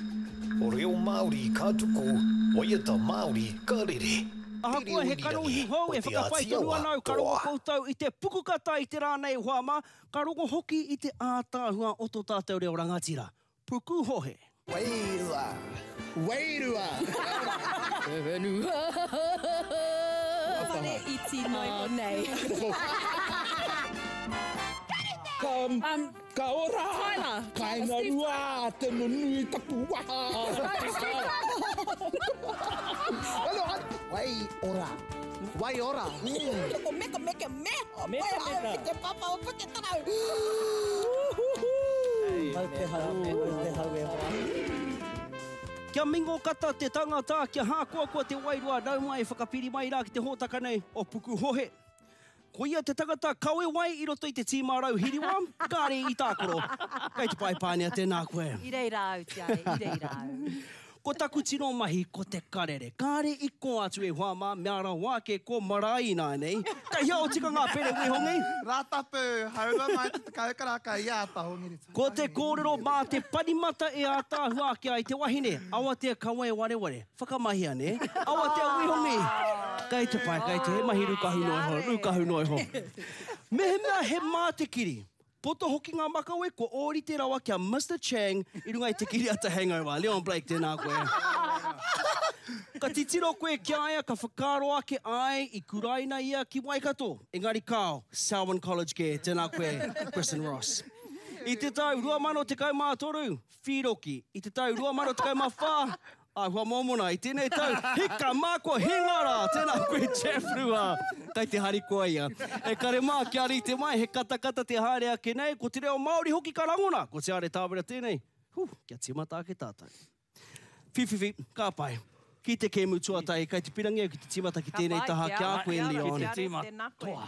Ore o Māori kātuko, oiata Māori karere. Ahakua he karohi hou e whakawhaitonua nau karongo koutou i te pukukata i te rānei huama, karongo hoki i te ātāhua o tō tātou reo rangatira. Puku hohe. Wairua. Wairua. Whenua. Whare iti noi mo nei. Ka ora. Tyler. Kainga rua, te nunui tapu waha. Wai ora. Wai ora. Meka. Meka. Te papa o puke tarau. Mau te hau e ora. Kia mingo kata te tangata, kia hākuakua te wairua, nau mai whakapiri mai rā ki te hōtaka nei o Puku Hohe. Ko ia te tangata kawe wai i roto i te tīmārau hiriwa, kāre i tākoro. Kei te paipānea tēnā koe. I rei rau, tiare, i rei rau. Ko taku tino mahi ko te karere. Kāre i ko atu e huama, mea rā wāke ko marae nā nei. Ka hia o tika ngā pere ui hongi. Rātapu, haura mai te kaukaraka i āta hongi. Ko te kōrero mā te panimata e ātāhua kia i te wahine. Awa te kawe wareware. Whakamahia ne? Awa te ui hongi. Kei te pai, kei te he mahi rukahu noi ho. Mehe mea he mā te kiri. Poto hoki ngā makawe ko ori te rawa kia Mr. Chang i runga i te kiri ata hangover. Leon Blake tēnā koe. Ka titiro koe kia aia ka whakaro ake ai i kuraina ia ki Waikato. Engari kao, Selwyn College ke tēnā koe, Kristen Ross. I te tau 2013, Whiroki. I te tau 2014, Ahua Momona. I tēnei tau, Hika Mākua Hingara, tēnā koe Jeff Rua. Kei te hari koa ia. E kare mā, kia rite mai, he katakata te haere ake nei, ko te reo Māori hoki ka rangona, ko te are tāwera tēnei. Kia timata ake tātai. Whiwhiwhi, ka pai. Ki te kēmu tuatai, kei te pirangi, ki te timata ki tēnei taha, kia koe Leon. Ki te timatoa.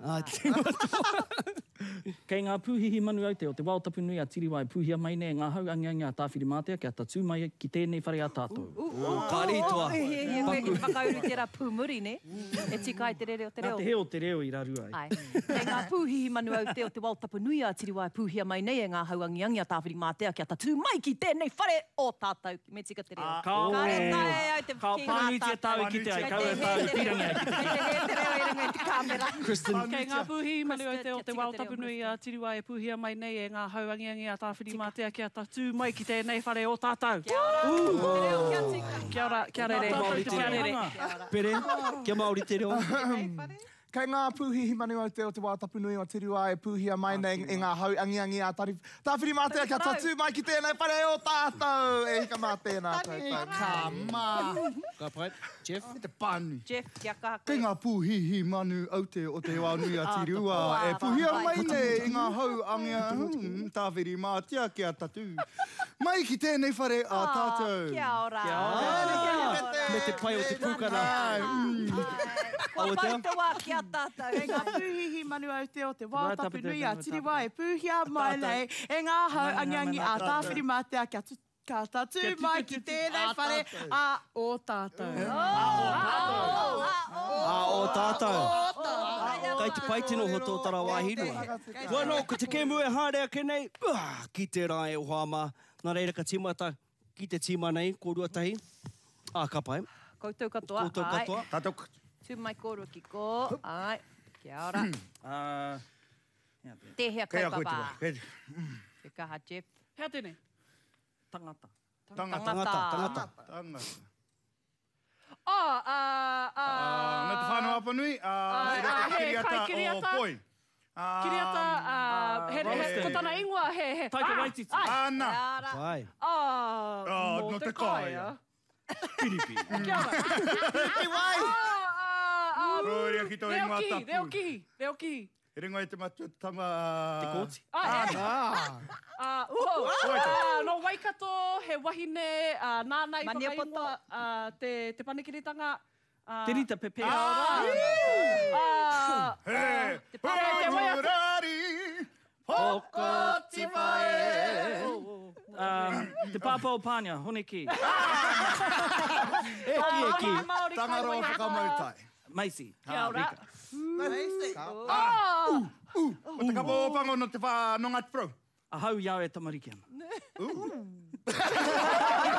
Kei ngā pūhihi manu au te o te waotapu nui a tiriwai pūhia mai ne ngā hau angiangi a tāwhiri mātea kia tatu mai ki tēnei whare a tātou. Kārītoa. He whakauru te rā pūmuri, ne? E tika ai te reo te reo. Nā te heo te reo i rarua ai. Kei ngā pūhihi manu au te o te waotapu nui a tiriwai pūhia mai nei e ngā hau angiangi a tāwhiri mātea kia tatu mai ki tēnei whare o tātou. Me tika te reo. Ka pānui te tāu ki te ai, kau e tāu pirangi ai ki te ai. He te reo i runga i te kāmera. Kei ngā pūhihi manu au te o te waotapu nui a tiriwai e pūhia mai nei e ngā hau angiangi a tāwhiri mātea kia tatu mai ki tēnei whare o tātou. Kia ora. Kia ora, kia rere. Kia rere. Pere, kia Māori te reo. Kei ngā pūhihi manu au te o te wātapu nui o Tirua e pūhia mai nei e ngā hau angiangi a tāwhiri mātea kia tatu mai ki tēnei whare o tātou. E hika mā tēnā tātou. Ka mā. Ka pai, Jeff. Me te pānui. Jeff, kia kaha Kei ngā pūhihi manu au te o te wā nui a Tirua e pūhia mai nei i ngā hau angiangi tāwhiri mātea kia tatu. Mai ki tēnei whare a tātou. Kia ora. Me te pai o te pūkara. Whakaitua kia tātou. E ngā pūhihi manu au te o te wātapu nui a tiriwa e pūhia mai nei e ngā hau angiangi a tāwhiri mātea kia tatu mai ki tēnei whare a o tātou. A o tātou. Kei te pai tino ho tō tara wāhirua. Kua no, ko te kēmu e haere ake nei, ki te rā e o hama. Nā reira ka timata ki te tima nei, ko ruatahi. Ka pai. Koutou katoa. Koutou katoa. Tātou katoa. Tū mai kōrua ki ko. Ai, kia ora. Te hea kaupapa. Ke kaha Jeff. Hea tēnei. Tangata. Tangata. Me te whānau apa nui. Kiriata o Poi. Kiriata, ko tana ingoa he. Taika Waititi. Ana. Pai. No te kāia. Piripi. Kia ora. Piripi wai. Roria ki tō ingoa tapu. Reo kihi. E ringo e te matu tama... Te kōti. No Waikato, he wahine, nānai whakaingoa, te panekiritanga. Te rita pepe. Te pāpurari, hokoti mai. Te pāpau pānia, hone ki. Eki. Tangaro whakamautai. Maisi. Kia ora. Maisi. O te kapopango no te whanonga te pro. A hau iau e tamariki ana.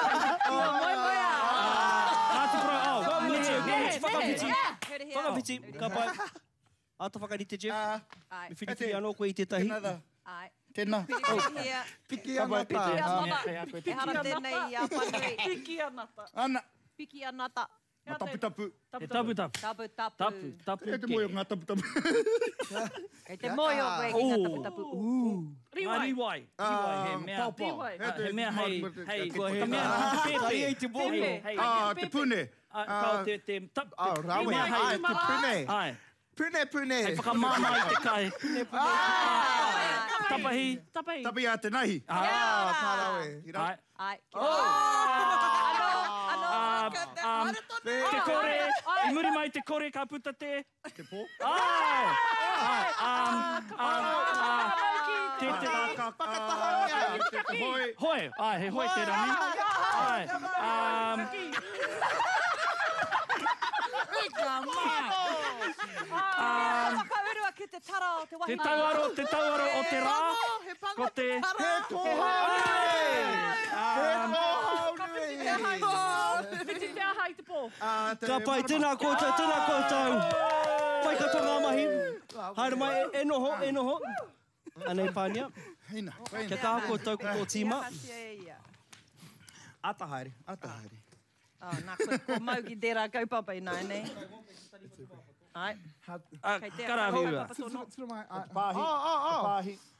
Whakawhiti, ka pai. Ata whakarite, Jeff. Ai. Me whiriwhiri anō koe i tētahi. Ai. Tēnā. Whiriwhiri. Piki anata. E hara tēnei i a whanui. Piki anata. Ana. Piki anata. Ngā tapu-tapu. He tapu tapu. Tapu tapu. Tapu, tapu E te ke. moio ngā tapu-tapu. Kei te moio koe ki ngā tapu tapu. Ngā riwai. Riwai, he mea. Riwai. He mea hei. Hei, Ko he ka mea pepe. Kai ei te moho. Hei. Te pune. Kau te tap. Rawe, Mea hei. ai, te pune. Ai. Pune. Hei whakamama i te kai. Tapahi. Tapai. Tapi a te nahi. Parawe. Ai. Ai. Te kore. I muri mai te kore ka puta te. Te pō. Ai. Te Te hoi. hoi. Ai, he hoi te rani. Ai. Whakaurua ki te tara o te Te wahine. tauaro o te rā. Ko te... He kohaunui. Piti te aha i te pō. Ka pai, tēnā koutou. Pai ka tonga mahi. Haere mai, e noho. Anei pānia. Hina. Kia kaha koutou ko tō tīma. Ata haere. Nā ko mau ki tērā kaupapa i nai nei. Ai. Kei te Karawi ua. Tira mai. Pāhi. Pāhi.